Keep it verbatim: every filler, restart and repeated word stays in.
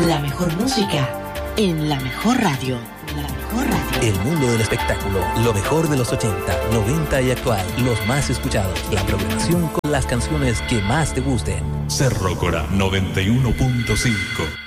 La mejor música en la mejor radio. La mejor radio. El mundo del espectáculo, lo mejor de los ochenta, noventa y actual, los más escuchados, la programación con las canciones que más te gusten. Cerro Corá noventa y uno punto cinco.